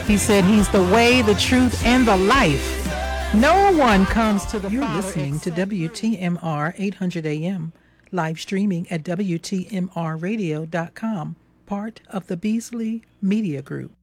He said he's the way, the truth, and the life. No one comes to the Father. You're listening to WTMR 800 AM, live streaming at WTMRradio.com, part of the Beasley Media Group.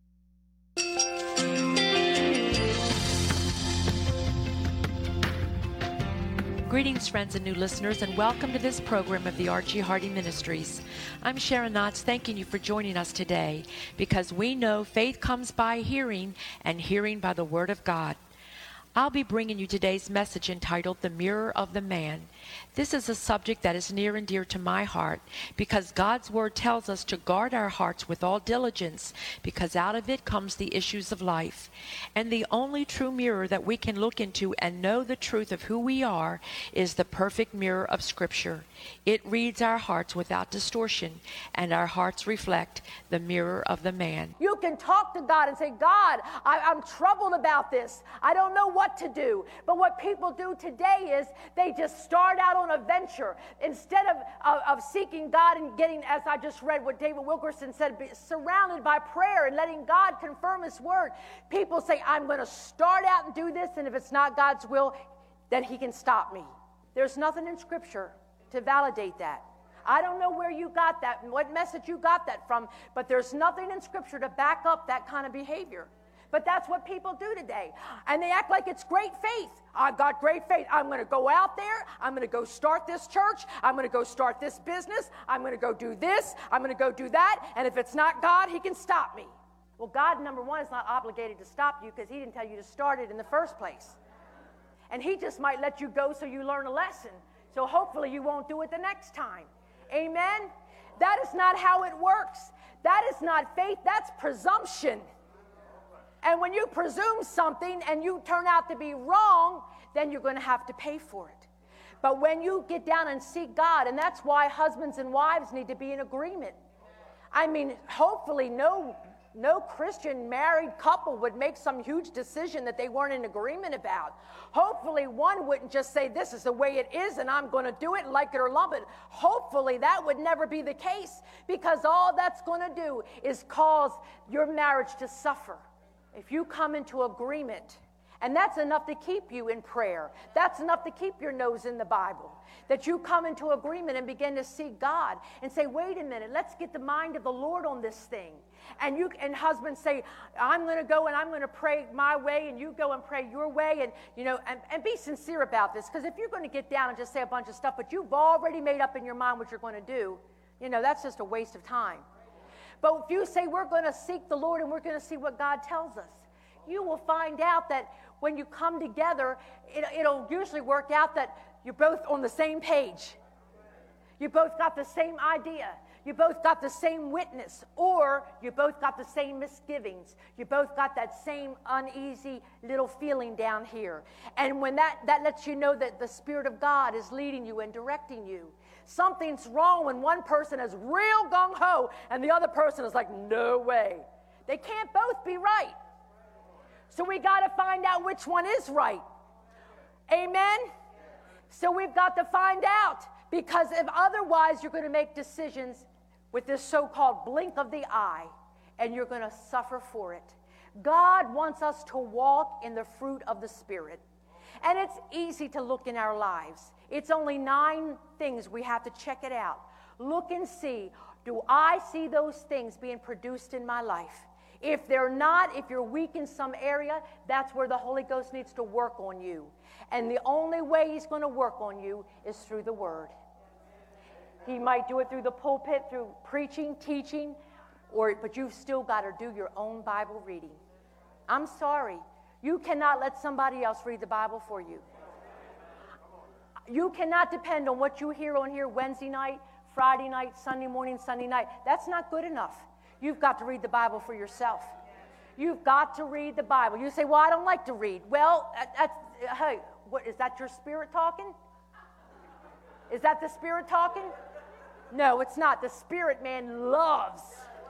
Greetings, friends and new listeners, and welcome to this program of the Archie Hardy Ministries. I'm Sharon Knotts, thanking you for joining us today, because we know faith comes by hearing, and hearing by the Word of God. I'll be bringing you today's message entitled The Mirror of the Man. This is a subject that is near and dear to my heart, because God's Word tells us to guard our hearts with all diligence, because out of it comes the issues of life. And the only true mirror that we can look into and know the truth of who we are is the perfect mirror of Scripture. It reads our hearts without distortion, and our hearts reflect the mirror of the man. You can talk to God and say, God, I'm troubled about this. I don't know what to do. But what people do today is they just start out on a venture. Instead of seeking God and getting, as I just read what David Wilkerson said, be surrounded by prayer and letting God confirm His Word. People say, I'm going to start out and do this, and if it's not God's will, then He can stop me. There's nothing in Scripture to validate that. I don't know where you got that and what message you got that from, but there's nothing in Scripture to back up that kind of behavior. But that's what people do today. And they act like it's great faith. I've got great faith. I'm going to go out there. I'm going to go start this church. I'm going to go start this business. I'm going to go do this. I'm going to go do that. And if it's not God, He can stop me. Well, God, number one, is not obligated to stop you because He didn't tell you to start it in the first place. And He just might let you go so you learn a lesson. So hopefully you won't do it the next time. Amen? That is not how it works. That is not faith. That's presumption. And when you presume something and you turn out to be wrong, then you're going to have to pay for it. But when you get down and seek God, and that's why husbands and wives need to be in agreement. I mean, hopefully no Christian married couple would make some huge decision that they weren't in agreement about. Hopefully one wouldn't just say, this is the way it is and I'm going to do it, like it or lump it. Hopefully that would never be the case, because all that's going to do is cause your marriage to suffer. If you come into agreement, and that's enough to keep you in prayer. That's enough to keep your nose in the Bible. That you come into agreement and begin to seek God and say, wait a minute, let's get the mind of the Lord on this thing. And husbands say, I'm going to go and I'm going to pray my way, and you go and pray your way, and and be sincere about this. Because if you're going to get down and just say a bunch of stuff, but you've already made up in your mind what you're going to do, that's just a waste of time. But if you say we're going to seek the Lord and we're going to see what God tells us, you will find out that when you come together, it'll usually work out that you're both on the same page. You both got the same idea. You both got the same witness, or you both got the same misgivings. You both got that same uneasy little feeling down here. And when that lets you know that the Spirit of God is leading you and directing you. Something's wrong when one person is real gung-ho and the other person is like, no way. They can't both be right. So we got to find out which one is right. Amen? So we've got to find out, because if otherwise you're going to make decisions with this so-called blink of the eye, and you're going to suffer for it. God wants us to walk in the fruit of the Spirit. And it's easy to look in our lives. It's only 9 things. We have to check it out. Look and see, do I see those things being produced in my life? If they're not, if you're weak in some area, that's where the Holy Ghost needs to work on you. And the only way He's going to work on you is through the Word. He might do it through the pulpit, through preaching, teaching, but you've still got to do your own Bible reading. I'm sorry. You cannot let somebody else read the Bible for you. You cannot depend on what you hear on here Wednesday night, Friday night, Sunday morning, Sunday night. That's not good enough. You've got to read the Bible for yourself. You've got to read the Bible. You say, well, I don't like to read. Well, hey, what, is that your spirit talking? Is that the Spirit talking? No, it's not. The Spirit man loves.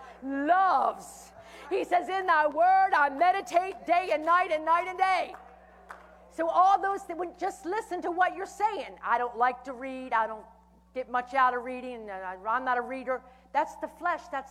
He says, in thy word I meditate day and night and night and day. So all those things, just listen to what you're saying. I don't like to read. I don't get much out of reading. I'm not a reader. That's the flesh. That's